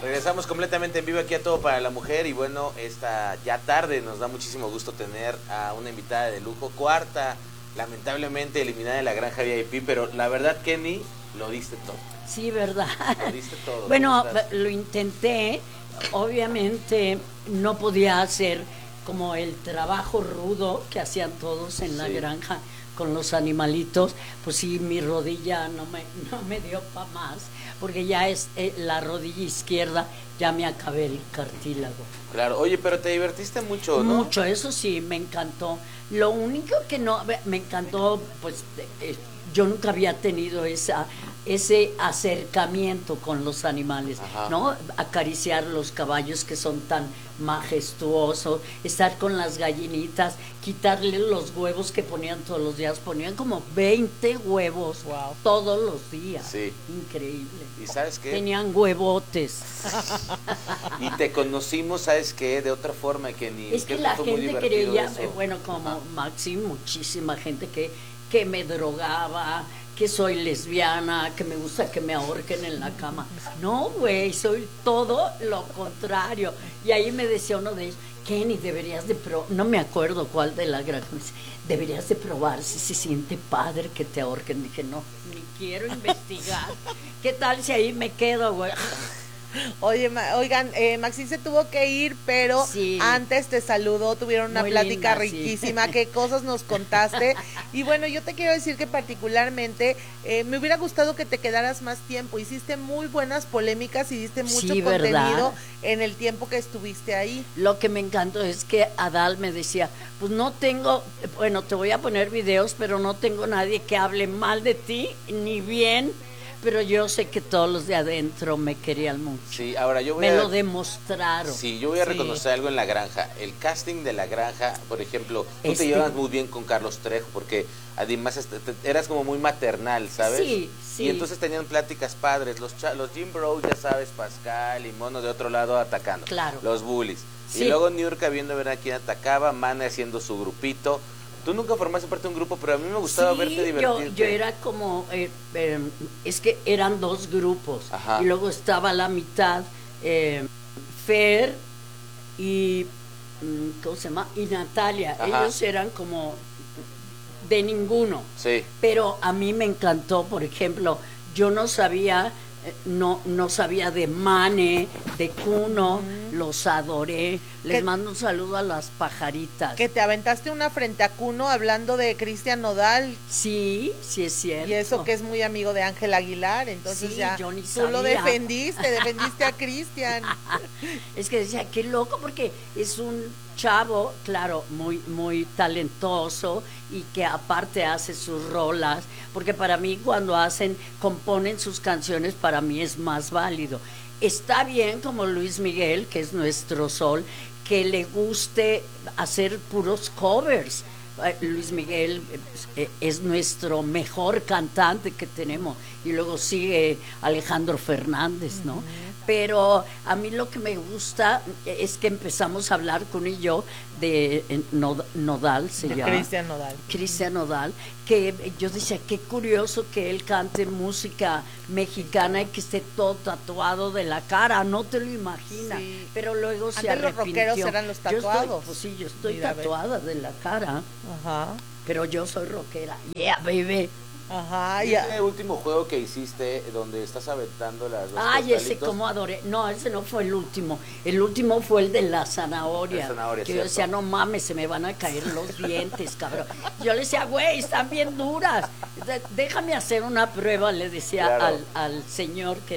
Regresamos completamente en vivo aquí a Todo para la Mujer y bueno, esta ya tarde nos da muchísimo gusto tener a una invitada de lujo, cuarta, lamentablemente eliminada de la Granja VIP, pero la verdad, Kenny, lo diste todo. Sí, verdad. Lo diste todo. Bueno, lo intenté, obviamente no podía hacer como el trabajo rudo que hacían todos en la granja con los animalitos, pues sí, mi rodilla no me dio para más, porque ya es la rodilla izquierda, ya me acabé el cartílago. Claro, oye, pero te divertiste mucho, ¿no? Mucho, eso sí, me encantó. Lo único que no, me encantó, pues yo nunca había tenido ese acercamiento con los animales, ¿no? Acariciar los caballos que son tan majestuosos, estar con las gallinitas, quitarle los huevos que ponían todos los días, ponían como 20 huevos todos los días. Sí. Increíble. ¿Y sabes qué? Tenían huevotes. Y te conocimos, ¿sabes qué? De otra forma que ni... Es que la gente creía, bueno, como Maxi, muchísima gente que me drogaba, que soy lesbiana, que me gusta que me ahorquen en la cama. No, güey, soy todo lo contrario. Y ahí me decía uno de ellos, Kenny, deberías de probar, no me acuerdo cuál de la granja, me dice, deberías de probar si se siente padre que te ahorquen. Dije, no, ni quiero investigar. ¿Qué tal si ahí me quedo, güey? Oye, oigan, Maxine se tuvo que ir, pero antes te saludó, tuvieron una plática riquísima, qué cosas nos contaste. Y bueno, yo te quiero decir que particularmente me hubiera gustado que te quedaras más tiempo. Hiciste muy buenas polémicas y diste mucho contenido en el tiempo que estuviste ahí. Lo que me encantó es que Adal me decía, pues no tengo, bueno, te voy a poner videos, pero no tengo nadie que hable mal de ti, ni bien. Pero yo sé que todos los de adentro me querían mucho. Sí, ahora yo voy me lo demostraron. Sí, yo voy a reconocer algo en la granja. El casting de la granja, por ejemplo, tú te llevas muy bien con Carlos Trejo, porque además eras como muy maternal, ¿sabes? Sí, sí. Y entonces tenían pláticas padres. Los Jim Bros, ya sabes, Pascal y Mono de otro lado atacando. Claro. Los bullies. Sí. Y luego Niurka viendo a ver a quién atacaba, Mane haciendo su grupito. Tú nunca formaste parte de un grupo, pero a mí me gustaba verte divertirte. Yo era como, es que eran dos grupos. Y luego estaba la mitad, Fer y, ¿cómo se llama? Y Natalia. Ellos eran como de ninguno. Sí. Pero a mí me encantó, por ejemplo, yo no sabía... No sabía de Mane, de Cuno, los adoré. Les mando un saludo a las pajaritas. Que te aventaste una frente a Cuno hablando de Cristian Nodal. Sí, sí es cierto. Y eso que es muy amigo de Ángel Aguilar, entonces sí, ya tú lo defendiste a Cristian. Es que decía, qué loco, porque es un chavo, claro, muy talentoso y que aparte hace sus rolas, porque para mí cuando componen sus canciones, para mí es más válido. Está bien como Luis Miguel, que es nuestro sol, que le guste hacer puros covers. Luis Miguel es nuestro mejor cantante que tenemos, y luego sigue Alejandro Fernández, ¿no? Pero a mí lo que me gusta es que empezamos a hablar con yo de Nodal, se llama Cristian Nodal, que yo decía, qué curioso que él cante música mexicana y que esté todo tatuado de la cara, no te lo imaginas. Sí. Pero luego se arrepintió. Los rockeros eran los tatuados. Yo estoy tatuada de la cara. Pero yo soy rockera. Yeah, baby. ¿Y ese último juego que hiciste donde estás aventando las dos ese como adoré. No, ese no fue el último. El último fue el de la zanahoria. Que yo decía, no mames, se me van a caer los dientes, cabrón. Yo le decía, güey, están bien duras. Déjame hacer una prueba, le decía al señor que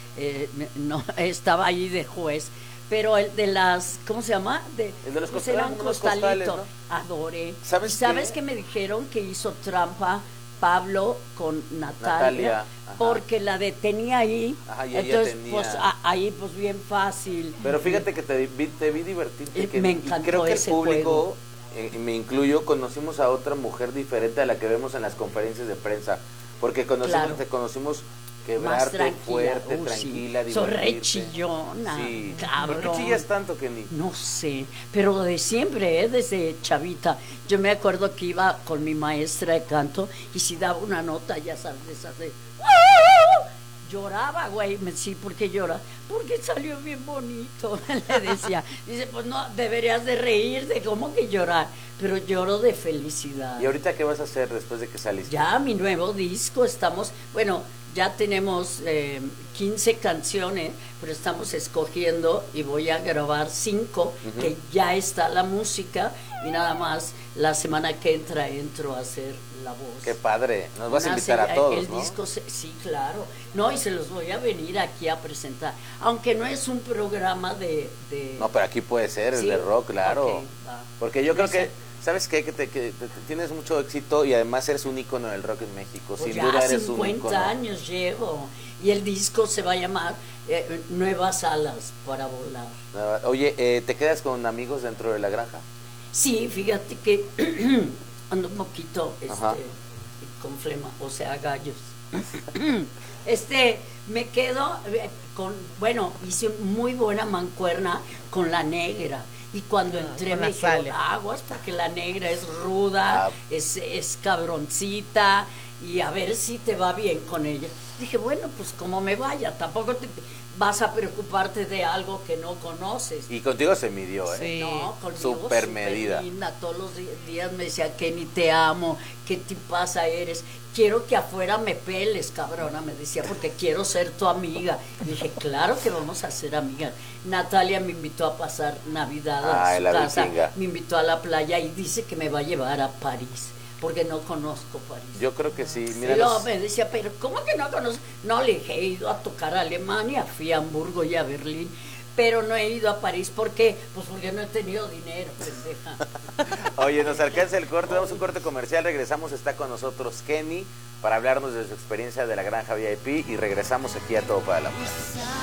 no estaba ahí de juez. Pero el de las, ¿cómo se llama? El de los costalitos, ¿no? Adoré. ¿Sabes qué me dijeron? Que hizo trampa Pablo con Natalia porque la detenía ahí. Entonces pues ahí pues bien fácil. Pero fíjate que te vi divertirte, me encantó. Y creo que el público, me incluyo, conocimos a otra mujer diferente a la que vemos en las conferencias de prensa, porque te conocimos quebrarte, fuerte, tranquila, divertirte. Soy re chillona, cabrón. ¿Por qué chillas tanto, Kenny? No sé, pero de siempre, desde chavita. Yo me acuerdo que iba con mi maestra de canto y si daba una nota, ya sabes, esas de... lloraba, güey. Sí, ¿por qué llora? Porque salió bien bonito, le decía. Dice, pues no, deberías de reírte, ¿cómo que llorar? Pero lloro de felicidad. ¿Y ahorita qué vas a hacer después de que saliste? Ya, mi nuevo disco, bueno, ya tenemos 15 canciones, pero estamos escogiendo y voy a grabar 5, que ya está la música, y nada más la semana que entro a hacer la voz. Qué padre, nos vas a invitar a todos, el ¿no? disco, sí, claro. No, y se los voy a venir aquí a presentar, aunque no es un programa de... No, pero aquí puede ser, ¿sí? el de rock, claro. Okay, porque yo creo que... ¿Sabes qué? Que tienes mucho éxito y además eres un ícono del rock en México. Pues sin ya duda eres un 50 ícono. años llevo. Y el disco se va a llamar Nuevas Alas para Volar. Oye, ¿te quedas con amigos dentro de la granja? Sí, fíjate que ando un poquito con flema, o sea, gallos. Me quedo hice muy buena mancuerna con la negra. Y cuando entré me dijeron, aguas, porque la negra es ruda, es cabroncita, y a ver si te va bien con ella. Dije, bueno, pues como me vaya, tampoco te vas a preocuparte de algo que no conoces. Y contigo se midió, ¿eh? Sí. No, conmigo súper medida. Linda. Todos los días me decía, Kenny, te amo, qué tipaza eres. Quiero que afuera me peles, cabrona, me decía, porque quiero ser tu amiga. Y dije, claro que vamos a ser amigas. Natalia me invitó a pasar Navidad a su casa, me invitó a la playa y dice que me va a llevar a París, porque no conozco París. Yo creo que sí. Mira, y luego me decía, pero ¿cómo que no conozco? No, le dije, he ido a tocar a Alemania, fui a Hamburgo y a Berlín, pero no he ido a París. ¿Por qué? Pues porque no he tenido dinero, pendeja. Oye, nos alcanza el corte, damos un corte comercial, regresamos, está con nosotros Kenny para hablarnos de su experiencia de la Granja VIP y regresamos aquí a Todo para la Mujer.